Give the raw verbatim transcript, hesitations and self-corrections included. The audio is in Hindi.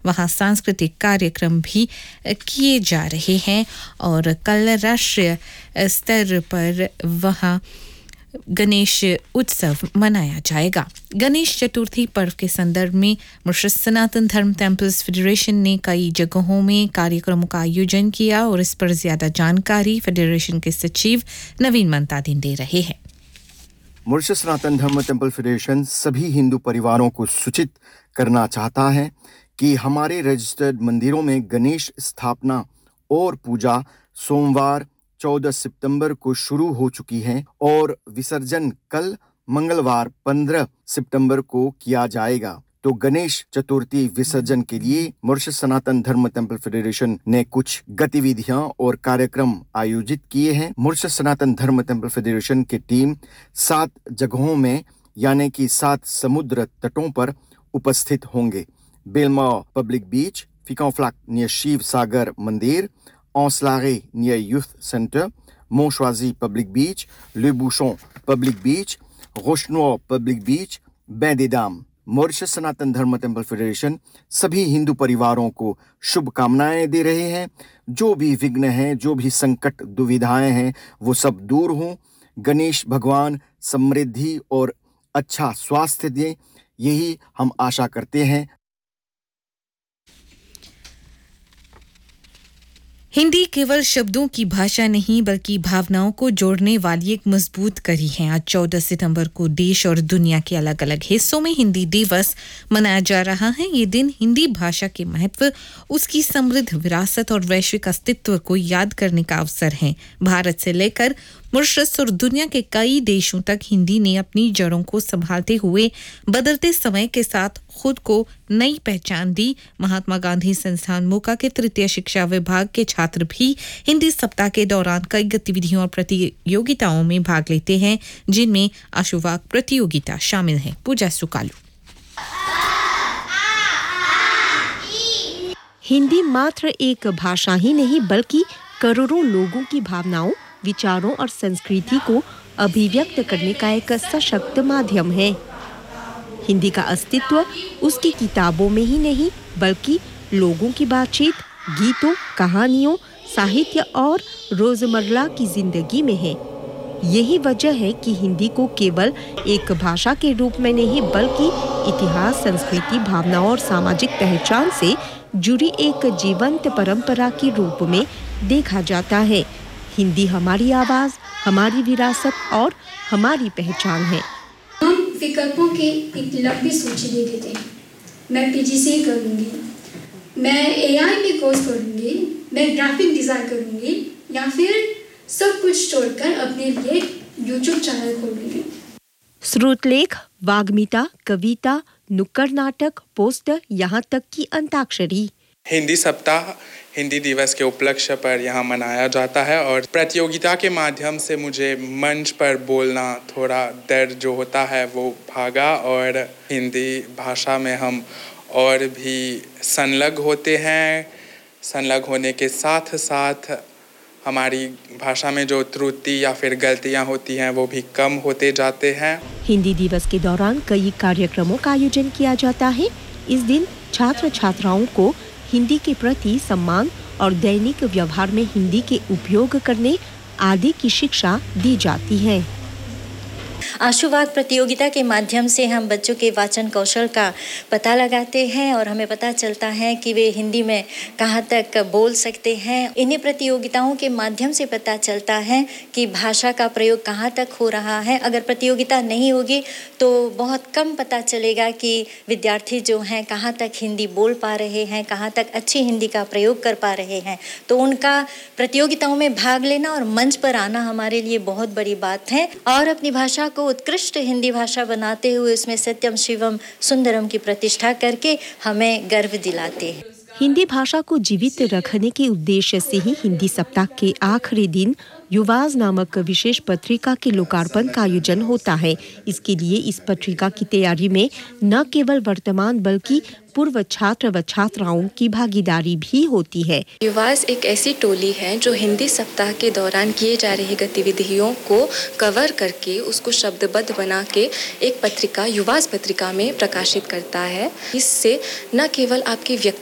वहां सांस्कृतिक कार्यक्रम भी किए जा रहे हैं और कल राष्ट्रीय स्तर पर वहां गणेश उत्सव मनाया जाएगा। गणेश चतुर्थी पर्व के संदर्भ में मॉरिशस सनातन धर्म टेम्पल्स फेडरेशन ने कई जगहों में कार्यक्रमों का आयोजन किया और इस पर ज्यादा जानकारी फेडरेशन के सचिव नवीन मंतादिन दे रहे हैं। मॉरिशस सनातन धर्म टेम्पल फेडरेशन सभी हिंदू परिवारों को सूचित करना चाहता है कि हमारे रजिस्टर्ड मंदिरों में गणेश स्थापना और पूजा सोमवार चौदह सितंबर को शुरू हो चुकी है और विसर्जन कल मंगलवार पंद्रह सितंबर को किया जाएगा। तो गणेश चतुर्थी विसर्जन के लिए मॉरिशस सनातन धर्म टेम्पल फेडरेशन ने कुछ गतिविधियां और कार्यक्रम आयोजित किए हैं। मॉरिशस सनातन धर्म टेम्पल फेडरेशन की टीम सात जगहों में यानी कि सात समुद्र तटों पर उपस्थित होंगे। बेलमा पब्लिक बीच, फिकाफ्लाक नियर शिव सागर मंदिर, Anse-Larrey near Youth Center, Montchoisy Public Beach, Le Bouchon Public Beach, Rochenoir Public Beach, Bain des Dames। Mauritius सनातन धर्म टेम्पल फेडरेशन सभी हिंदू परिवारों को शुभकामनाएं दे रहे हैं। जो भी विघ्न हैं, जो भी संकट दुविधाएं हैं, वो सब दूर हों। गणेश भगवान समृद्धि और अच्छा स्वास्थ्य दें, यही हम आशा करते हैं। हिंदी केवल शब्दों की भाषा नहीं बल्कि भावनाओं को जोड़ने वाली एक मजबूत कड़ी है। आज चौदह सितंबर को देश और दुनिया के अलग-अलग हिस्सों में हिंदी दिवस मनाया जा रहा है। ये दिन हिंदी भाषा के महत्व, उसकी समृद्ध विरासत और वैश्विक अस्तित्व को याद करने का अवसर है। भारत से लेकर मॉरिशस और दुनिया के कई देशों तक हिंदी ने अपनी जड़ों को संभालते हुए बदलते समय के साथ खुद को नई पहचान दी। महात्मा गांधी संस्थान मोका के तृतीय शिक्षा विभाग के छात्र भी हिंदी सप्ताह के दौरान कई गतिविधियों और प्रतियोगिताओं में भाग लेते हैं, जिनमें आशुवाक प्रतियोगिता शामिल है। पूजा सुकालू। हिंदी मात्र एक भाषा ही नहीं बल्कि करोड़ों लोगों की भावनाओं, विचारों और संस्कृति को अभिव्यक्त करने का एक सशक्त माध्यम है। हिंदी का अस्तित्व उसकी किताबों में ही नहीं बल्कि लोगों की बातचीत, गीतों, कहानियों, साहित्य और रोजमर्रा की जिंदगी में है। यही वजह है कि हिंदी को केवल एक भाषा के रूप में नहीं बल्कि इतिहास, संस्कृति, भावनाओं और सामाजिक पहचान से जुड़ी एक जीवंत परंपरा के रूप में देखा जाता है। हिंदी हमारी आवाज, हमारी विरासत और हमारी पहचान है। हम विकल्पों की एक लंबी सूची दे देते हैं। मैं पीजीसी करूंगी, मैं एआई में कोर्स करूंगी, मैं ग्राफिक डिजाइन करूंगी या फिर सब कुछ छोड़कर अपने लिए यूट्यूब चैनल खोलूंगी। श्रुतलेख, वाग्मिता, कविता, नुक्कड़ नाटक, पोस्टर, यहाँ तक कि अंताक्षरी। हिंदी सप्ताह हिंदी दिवस के उपलक्ष्य पर यहाँ मनाया जाता है और प्रतियोगिता के माध्यम से मुझे मंच पर बोलना, थोड़ा डर जो होता है वो भागा और हिंदी भाषा में हम और भी संलग्न होते हैं। संलग्न होने के साथ साथ हमारी भाषा में जो त्रुटि या फिर गलतियाँ होती हैं वो भी कम होते जाते हैं। हिंदी दिवस के दौरान कई कार्यक्रमों का आयोजन किया जाता है। इस दिन छात्र छात्राओं को हिंदी के प्रति सम्मान और दैनिक व्यवहार में हिंदी के उपयोग करने आदि की शिक्षा दी जाती है। आशुवाक प्रतियोगिता के माध्यम से हम बच्चों के वाचन कौशल का पता लगाते हैं और हमें पता चलता है कि वे हिंदी में कहाँ तक बोल सकते हैं। इन्हीं प्रतियोगिताओं के माध्यम से पता चलता है कि भाषा का प्रयोग कहाँ तक हो रहा है। अगर प्रतियोगिता नहीं होगी तो बहुत कम पता चलेगा कि विद्यार्थी जो हैं कहाँ तक हिंदी बोल पा रहे हैं, कहाँ तक अच्छी हिंदी का प्रयोग कर पा रहे हैं। तो उनका प्रतियोगिताओं में भाग लेना और मंच पर आना हमारे लिए बहुत बड़ी बात है और अपनी भाषा को उत्कृष्ट हिंदी भाषा बनाते हुए उसमें सत्यम शिवम सुंदरम की प्रतिष्ठा करके हमें गर्व दिलाते हैं। हिंदी भाषा को जीवित रखने के उद्देश्य से ही हिंदी सप्ताह के आखिरी दिन युवाज नामक विशेष पत्रिका के लोकार्पण का आयोजन होता है। इसके लिए इस पत्रिका की तैयारी में न केवल वर्तमान बल्कि पूर्व छात्र व छात्राओं की भागीदारी भी होती है। युवाज एक ऐसी टोली है जो हिंदी सप्ताह के दौरान किए जा रही गतिविधियों को कवर करके उसको शब्दबद्ध बना के एक पत्रिका युवाज पत्रिका में प्रकाशित करता है। इससे न केवल आपकी व्यक्ति